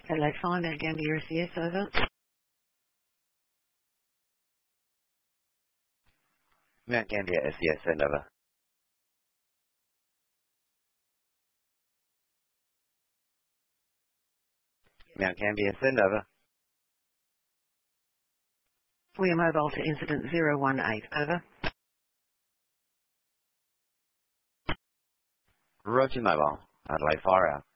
Adelaide 5, Mount Gambier SES, over. Mount Gambier SES, send over. Mount Gambier, send over. We are mobile to incident 018, over. Roger mobile. Adelaide fire out.